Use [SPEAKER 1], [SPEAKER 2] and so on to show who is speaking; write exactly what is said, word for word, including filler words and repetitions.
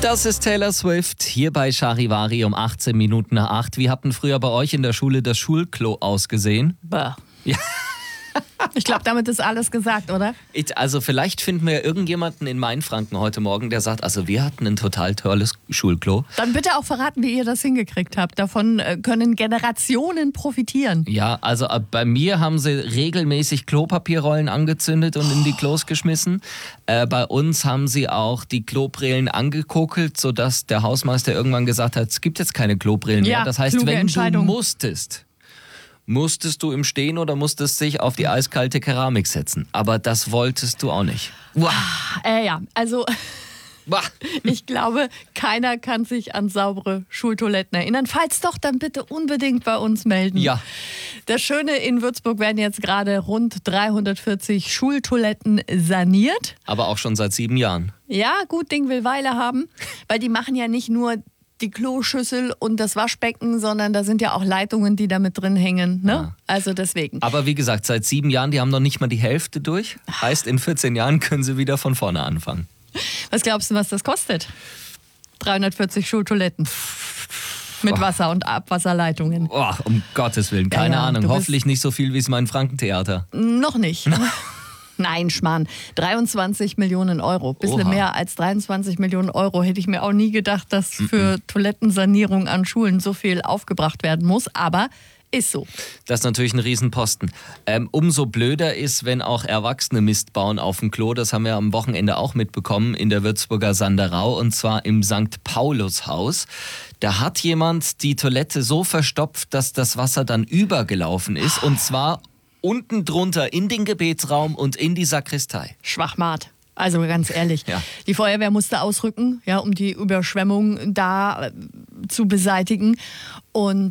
[SPEAKER 1] Das ist Taylor Swift hier bei Charivari um achtzehn Minuten nach acht. Wie hatten früher bei euch in der Schule das Schulklo ausgesehen?
[SPEAKER 2] Bah.
[SPEAKER 1] Ja.
[SPEAKER 2] Ich glaube, damit ist alles gesagt, oder?
[SPEAKER 1] Ich, also vielleicht finden wir irgendjemanden in Mainfranken heute Morgen, der sagt, also wir hatten ein total tolles Schulklo.
[SPEAKER 2] Dann bitte auch verraten, wie ihr das hingekriegt habt. Davon äh, können Generationen profitieren.
[SPEAKER 1] Ja, also äh, bei mir haben sie regelmäßig Klopapierrollen angezündet und in die Klos geschmissen. Äh, bei uns haben sie auch die Klobrillen angekokelt, sodass der Hausmeister irgendwann gesagt hat, es gibt jetzt keine Klobrillen
[SPEAKER 2] Ja,
[SPEAKER 1] mehr. Das heißt,
[SPEAKER 2] kluge
[SPEAKER 1] wenn du
[SPEAKER 2] Entscheidung.
[SPEAKER 1] musstest... Musstest du im Stehen oder musstest dich auf die eiskalte Keramik setzen? Aber das wolltest du auch nicht. Wow.
[SPEAKER 2] Äh, ja, also
[SPEAKER 1] Bah.
[SPEAKER 2] ich glaube, keiner kann sich an saubere Schultoiletten erinnern. Falls doch, dann bitte unbedingt bei uns melden.
[SPEAKER 1] Ja.
[SPEAKER 2] Das Schöne, in Würzburg werden jetzt gerade rund dreihundertvierzig Schultoiletten saniert.
[SPEAKER 1] Aber auch schon seit sieben Jahren.
[SPEAKER 2] Ja, gut Ding will Weile haben, weil die machen ja nicht nur die Kloschüssel und das Waschbecken, sondern da sind ja auch Leitungen, die da mit drin hängen. Ne?
[SPEAKER 1] Ja.
[SPEAKER 2] Also deswegen.
[SPEAKER 1] Aber wie gesagt, seit sieben Jahren, die haben noch nicht mal die Hälfte durch. Heißt, in vierzehn Jahren können sie wieder von vorne anfangen.
[SPEAKER 2] Was glaubst du, was das kostet? dreihundertvierzig Schultoiletten. Mit Wasser- und Abwasserleitungen.
[SPEAKER 1] Oh, um Gottes Willen, keine
[SPEAKER 2] Ja, ja,
[SPEAKER 1] Ahnung.
[SPEAKER 2] du bist-
[SPEAKER 1] Hoffentlich nicht so viel wie es mein Frankentheater.
[SPEAKER 2] Noch nicht. Nein, Schmarrn. dreiundzwanzig Millionen Euro. Bisschen
[SPEAKER 1] Oha.
[SPEAKER 2] mehr als dreiundzwanzig Millionen Euro. Hätte ich mir auch nie gedacht, dass für Toilettensanierung an Schulen so viel aufgebracht werden muss. Aber ist so.
[SPEAKER 1] Das ist natürlich ein Riesenposten. Ähm, umso blöder ist, wenn auch Erwachsene Mist bauen auf dem Klo. Das haben wir am Wochenende auch mitbekommen in der Würzburger Sanderau und zwar im Sankt Paulus-Haus. Da hat jemand die Toilette so verstopft, dass das Wasser dann übergelaufen ist und zwar unten drunter in den Gebetsraum und in die Sakristei.
[SPEAKER 2] Schwachmat. Also ganz ehrlich.
[SPEAKER 1] Ja.
[SPEAKER 2] Die Feuerwehr musste ausrücken, ja, um die Überschwemmung da äh, zu beseitigen. Und